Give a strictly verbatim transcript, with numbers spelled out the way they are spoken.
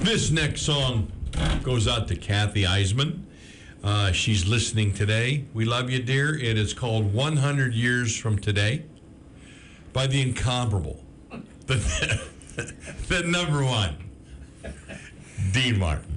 This next song goes out to Kathy Eisman. Uh, she's listening today. We love you, dear. It is called one hundred Years from Today by the incomparable, the, the number one, Dean Martin.